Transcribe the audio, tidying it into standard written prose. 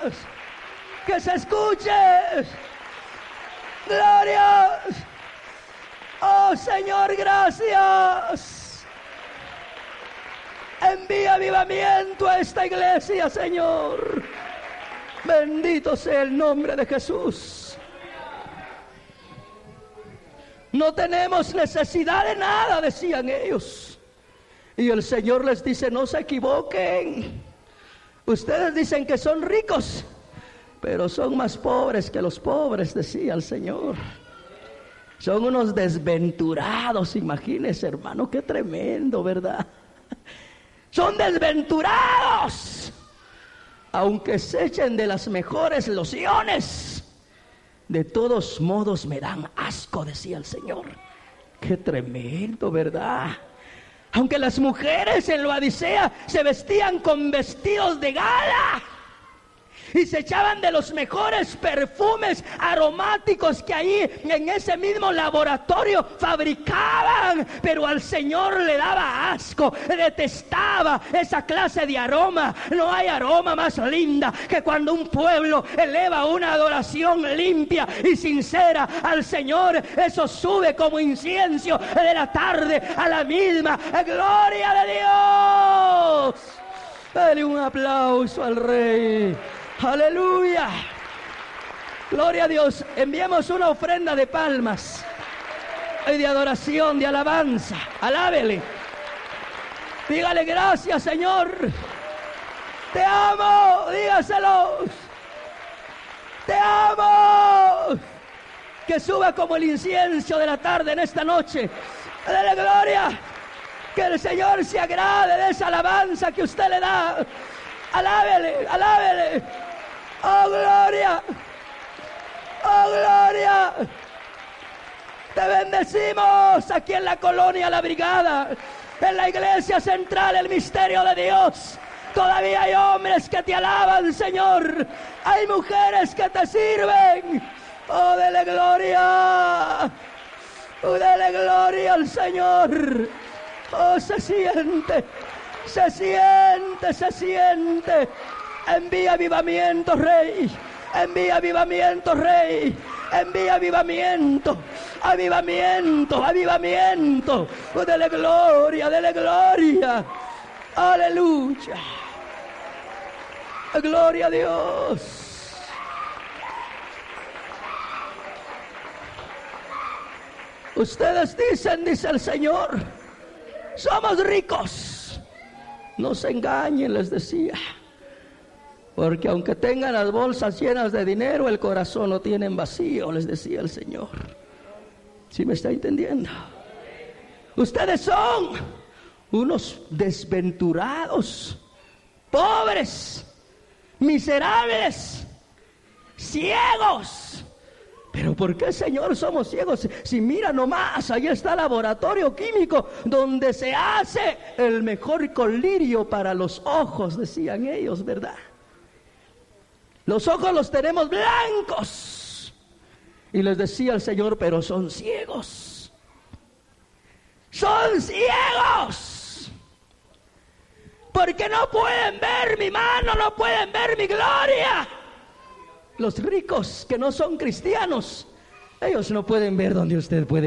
Que se escuche. Gloria. Oh Señor, gracias. Envía avivamiento a esta iglesia, Señor. Bendito sea el nombre de Jesús. No tenemos necesidad de nada, decían ellos. Y el Señor les dice, no se equivoquen. Ustedes dicen que son ricos, pero son más pobres que los pobres, decía el Señor. Son unos desventurados, imagínense, hermano, qué tremendo, ¿verdad? Son desventurados. Aunque se echen de las mejores lociones, de todos modos me dan asco, decía el Señor. Qué tremendo, ¿verdad? Aunque las mujeres en la Odisea se vestían con vestidos de gala y se echaban de los mejores perfumes aromáticos que ahí en ese mismo laboratorio fabricaban, pero al Señor le daba asco, detestaba esa clase de aroma. No hay aroma más linda que cuando un pueblo eleva una adoración limpia y sincera al Señor. Eso sube como incienso de la tarde a la misma. ¡Gloria de Dios! Dale un aplauso al Rey. ¡Aleluya! Gloria a Dios. Enviamos una ofrenda de palmas y de adoración, de alabanza. Alábele. Dígale gracias, Señor. Te amo. Dígaselo. Te amo. Que suba como el incienso de la tarde en esta noche. Dale gloria. Que el Señor se agrade de esa alabanza que usted le da. Alábele, alábele. Oh, gloria. Oh, gloria. Te bendecimos aquí en la colonia La Brigada, en la iglesia central, el misterio de Dios. Todavía hay hombres que te alaban, Señor. Hay mujeres que te sirven. Oh, dele gloria. Oh, dele gloria al Señor. Oh, se siente. Se siente, se siente. Envía avivamiento, Rey. Envía avivamiento, Rey. Envía avivamiento. Avivamiento, avivamiento. Oh, dele gloria, dele gloria. Aleluya. Gloria a Dios. Ustedes dicen, dice el Señor, somos ricos. No se engañen, les decía. Porque aunque tengan las bolsas llenas de dinero, el corazón lo tienen vacío, les decía el Señor. ¿Sí me está entendiendo? Ustedes son unos desventurados, pobres, miserables, ciegos. Pero ¿por qué, Señor, somos ciegos? Si mira nomás, ahí está el laboratorio químico donde se hace el mejor colirio para los ojos, decían ellos, ¿verdad? Los ojos los tenemos blancos. Y les decía el Señor, pero son ciegos. Son ciegos. Porque no pueden ver mi mano, no pueden ver mi gloria. Los ricos que no son cristianos, ellos no pueden ver donde usted puede